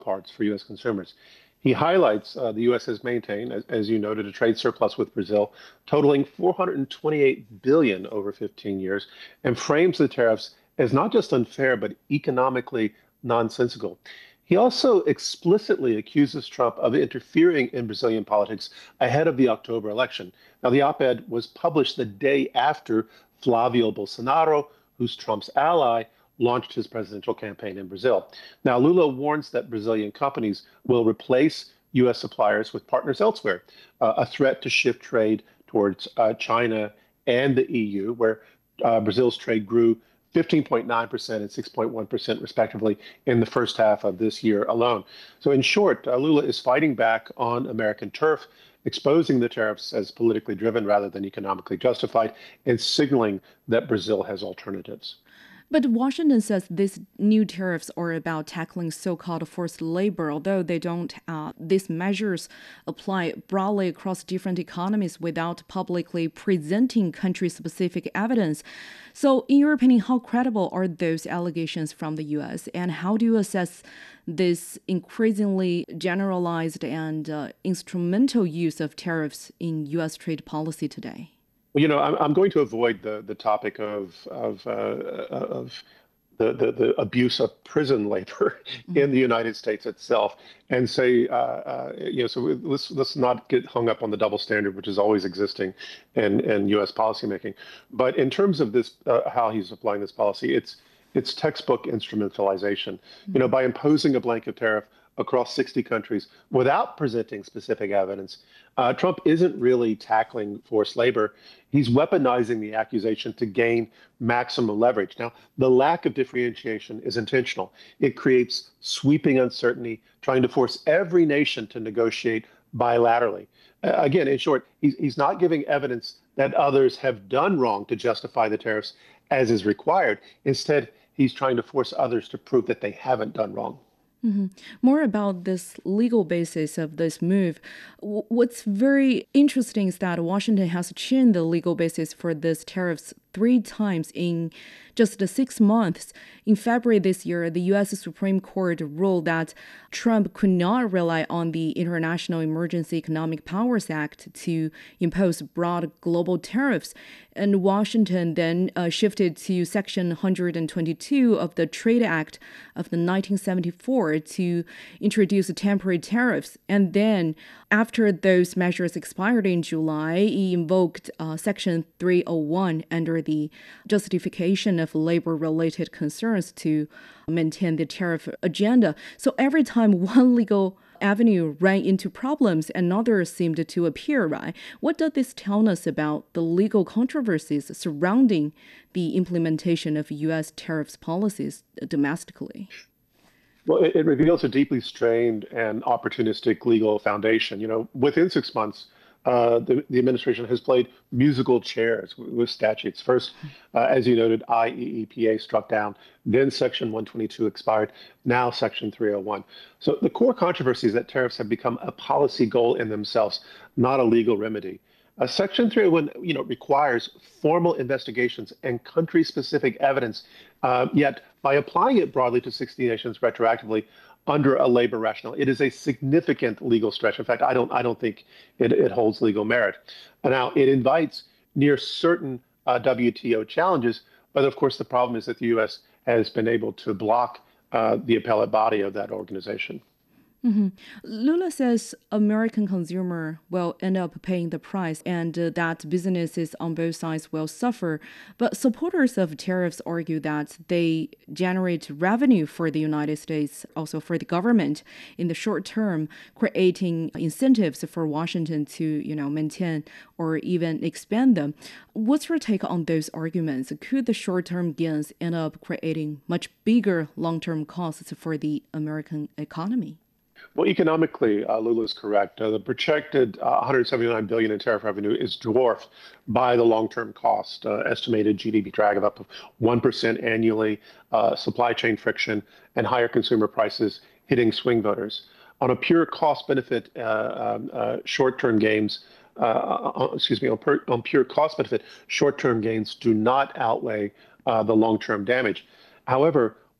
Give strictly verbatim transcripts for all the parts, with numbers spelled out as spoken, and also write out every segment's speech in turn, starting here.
parts for U S consumers. He highlights uh, the U S has maintained, as, as you noted, a trade surplus with Brazil totaling four hundred twenty-eight billion dollars over fifteen years, and frames the tariffs as not just unfair, but economically nonsensical. He also explicitly accuses Trump of interfering in Brazilian politics ahead of the October election. Now, the op-ed was published the day after Flavio Bolsonaro, who's Trump's ally, launched his presidential campaign in Brazil. Now, Lula warns that Brazilian companies will replace U S suppliers with partners elsewhere, uh, a threat to shift trade towards uh, China and the E U, where uh, Brazil's trade grew fifteen point nine percent and six point one percent respectively in the first half of this year alone. So in short, uh, Lula is fighting back on American turf, exposing the tariffs as politically driven rather than economically justified, and signaling that Brazil has alternatives. But Washington says these new tariffs are about tackling so-called forced labor, although they don't. Uh, these measures apply broadly across different economies without publicly presenting country-specific evidence. So, in your opinion, how credible are those allegations from the U S, and how do you assess this increasingly generalized and uh, instrumental use of tariffs in U S trade policy today? Well, you know, I'm, I'm going to avoid the the topic of of uh, of the, the the abuse of prison labor Mm-hmm. in the United States itself, and say, uh, uh, you know, so let's let's not get hung up on the double standard, which is always existing in in U S policymaking. But in terms of this, uh, how he's applying this policy, it's it's textbook instrumentalization. You know, by imposing a blanket tariff across sixty countries without presenting specific evidence, uh, Trump isn't really tackling forced labor. He's weaponizing the accusation to gain maximum leverage. Now, the lack of differentiation is intentional. It creates sweeping uncertainty, trying to force every nation to negotiate bilaterally. Uh, again, in short, he's, he's not giving evidence that others have done wrong to justify the tariffs as is required. Instead, he's trying to force others to prove that they haven't done wrong. Mm-hmm. More about this legal basis of this move. W- What's very interesting is that Washington has changed the legal basis for this tariffs three times in just the six months. In February this year, the U S Supreme Court ruled that Trump could not rely on the International Emergency Economic Powers Act to impose broad global tariffs. And Washington then uh, shifted to Section one hundred twenty-two of the Trade Act of the nineteen seventy-four to introduce temporary tariffs. And then after those measures expired in July, he invoked uh, Section three oh one under the justification of labor-related concerns to maintain the tariff agenda. So every time one legal avenue ran into problems, another seemed to appear, right? What does this tell us about the legal controversies surrounding the implementation of U S tariffs policies domestically? Well, it, it reveals a deeply strained and opportunistic legal foundation. You know, within six months, uh, the, the administration has played musical chairs with, with statutes. First, uh, as you noted, I E E P A struck down, then Section one twenty-two expired, now Section three oh one. So the core controversy is that tariffs have become a policy goal in themselves, not a legal remedy. Uh, Section three oh one, you know, requires formal investigations and country-specific evidence. Uh, yet, by applying it broadly to sixty nations retroactively under a labor rationale, it is a significant legal stretch. In fact, I don't, I don't think it, it holds legal merit. And now, it invites near certain uh, W T O challenges, but of course, the problem is that the U S has been able to block uh, the appellate body of that organization. Mm-hmm. Lula says American consumer will end up paying the price and uh, that businesses on both sides will suffer. But supporters of tariffs argue that they generate revenue for the United States, also for the government in the short term, creating incentives for Washington to, you know, maintain or even expand them. What's your take on those arguments? Could the short-term gains end up creating much bigger long-term costs for the American economy? Well, economically, uh, Lula is correct. Uh, the projected uh, one hundred seventy-nine billion dollars in tariff revenue is dwarfed by the long-term cost, uh, estimated G D P drag of up to one percent annually, uh, supply chain friction, and higher consumer prices hitting swing voters. On a pure cost-benefit, uh, um, uh, short-term gains, uh, uh, excuse me, on, per, on pure cost-benefit, short-term gains do not outweigh uh, the long-term damage. However,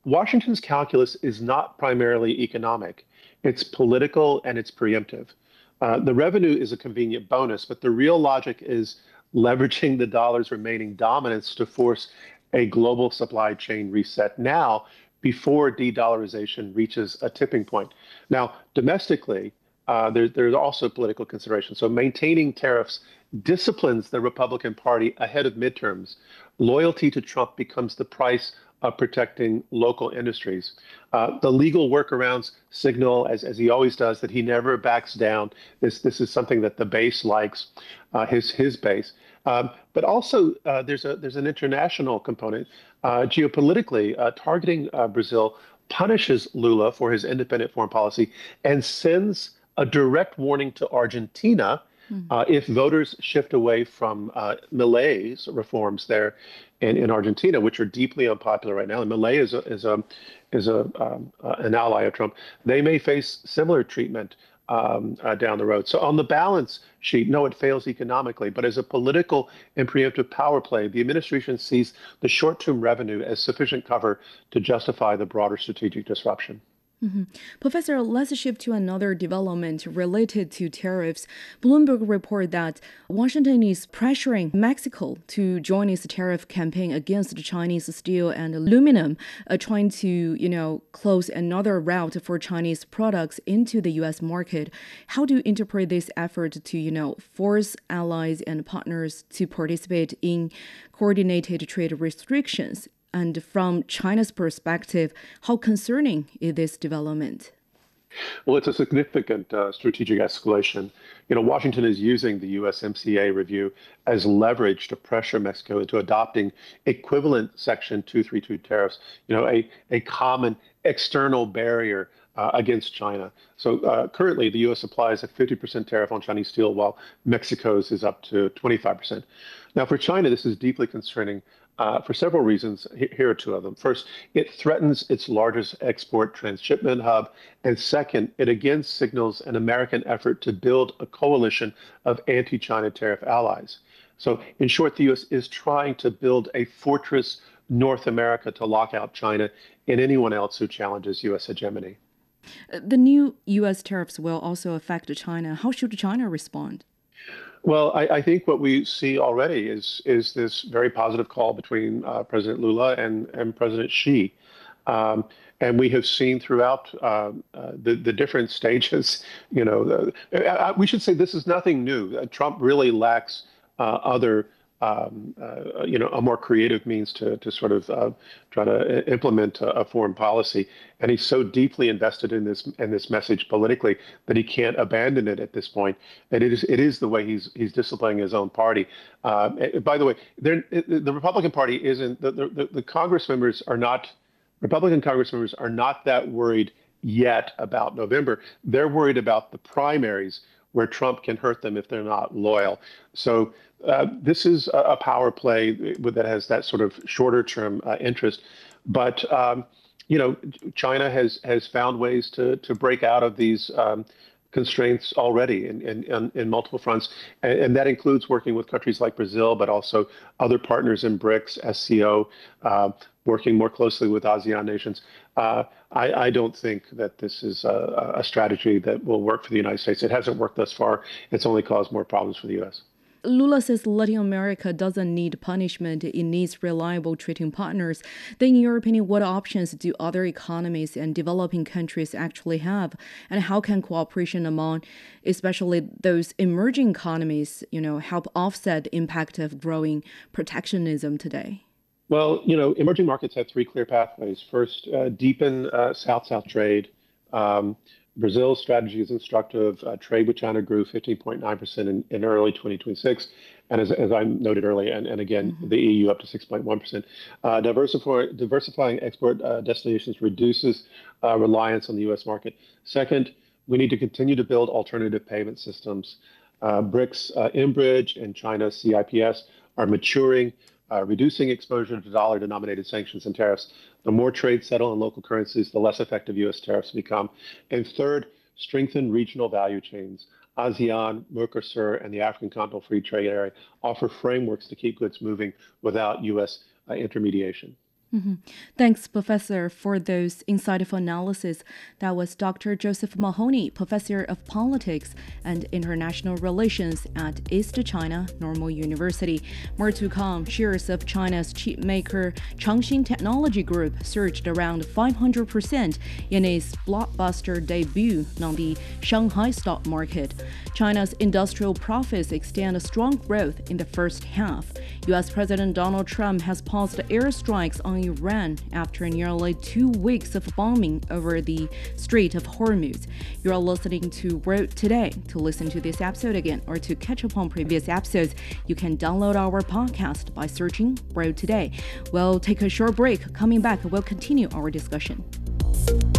Washington's calculus is not primarily economic. It's political and it's preemptive. Uh, the revenue is a convenient bonus, but the real logic is leveraging the dollar's remaining dominance to force a global supply chain reset now before de-dollarization reaches a tipping point. Now, domestically, uh, there, there's also political consideration. So maintaining tariffs disciplines the Republican Party ahead of midterms. Loyalty to Trump becomes the price of protecting local industries. Uh, the legal workarounds signal, as, as he always does, that he never backs down. This this is something that the base likes, uh, his his base. Um, but also, uh, there's a there's an international component. Uh, geopolitically, uh, targeting uh, Brazil punishes Lula for his independent foreign policy and sends a direct warning to Argentina uh, if voters shift away from uh, Milei's reforms there in, in Argentina, which are deeply unpopular right now. And Milei is a, is a is a um, uh, an ally of Trump. They may face similar treatment um, uh, down the road. So on the balance sheet, no, it fails economically, but as a political and preemptive power play, the administration sees the short-term revenue as sufficient cover to justify the broader strategic disruption. Mm-hmm. Professor, let's shift to another development related to tariffs. Bloomberg report that Washington is pressuring Mexico to join its tariff campaign against Chinese steel and aluminum, uh, trying to, you know, close another route for Chinese products into the U S market. How do you interpret this effort to, you know, force allies and partners to participate in coordinated trade restrictions? And from China's perspective, how concerning is this development? Well, it's a significant uh, strategic escalation. You know, Washington is using the U S M C A review as leverage to pressure Mexico into adopting equivalent Section two thirty-two tariffs, you know, a, a common external barrier uh, against China. So uh, currently, the U S applies a fifty percent tariff on Chinese steel, while Mexico's is up to twenty-five percent. Now, for China, this is deeply concerning uh, for several reasons. Here are two of them. First, it threatens its largest export transshipment hub. And second, it again signals an American effort to build a coalition of anti-China tariff allies. So, in short, the U S is trying to build a fortress North America to lock out China and anyone else who challenges U S hegemony. The new U S tariffs will also affect China. How should China respond? Well, I, I think what we see already is is this very positive call between uh, President Lula and, and President Xi. Um, and we have seen throughout uh, uh, the, the different stages, you know, the, uh, we should say this is nothing new. Uh, Trump really lacks uh, other, um, uh, you know, a more creative means to, to sort of uh, try to implement a, a foreign policy. And he's so deeply invested in this in this message politically that he can't abandon it at this point. And it is it is the way he's he's disciplining his own party. Uh, by the way, the Republican Party isn't the, the the Congress members are not. Republican Congress members are not that worried yet about November. They're worried about the primaries where Trump can hurt them if they're not loyal. So uh, this is a, a power play that has that sort of shorter term uh, interest. But um, you know, China has has found ways to to break out of these um, constraints already in, in, in, in multiple fronts. And, and that includes working with countries like Brazil, but also other partners in BRICS, S C O, uh, working more closely with ASEAN nations. Uh, I, I don't think that this is a, a strategy that will work for the United States. It hasn't worked thus far. It's only caused more problems for the U S. Lula says Latin America doesn't need punishment, it needs reliable trading partners. Then, in your opinion, what options do other economies and developing countries actually have? And how can cooperation among especially those emerging economies, you know, help offset the impact of growing protectionism today? Well, you know, emerging markets have three clear pathways. First, uh, deepen uh, South-South trade. Um, Brazil's strategy is instructive. Uh, trade with China grew fifteen point nine percent in, in early twenty twenty-six. And as, as I noted earlier, and, and again, Mm-hmm. the E U up to six point one percent. Uh, diversify, diversifying export uh, destinations reduces uh, reliance on the U S market. Second, we need to continue to build alternative payment systems. Uh, BRICS, uh, Inbridge, and China C I P S are maturing, uh, reducing exposure to dollar-denominated sanctions and tariffs. The more trade settle in local currencies, the less effective U S tariffs become. And third, strengthen regional value chains. ASEAN, Mercosur, and the African Continental Free Trade Area offer frameworks to keep goods moving without U S uh, intermediation. Mm-hmm. Thanks, Professor, for those insightful analysis. That was Doctor Joseph Mahoney, Professor of Politics and International Relations at East China Normal University. More to come. Shares of China's chip maker Changxin Technology Group surged around five hundred percent in its blockbuster debut on the Shanghai stock market. China's industrial profits extend a strong growth in the first half. U S President Donald Trump has paused airstrikes on Iran after nearly two weeks of bombing over the Strait of Hormuz. You're listening to World Today. To listen to this episode again or to catch up on previous episodes, you can download our podcast by searching World Today. We'll take a short break. Coming back, we'll continue our discussion.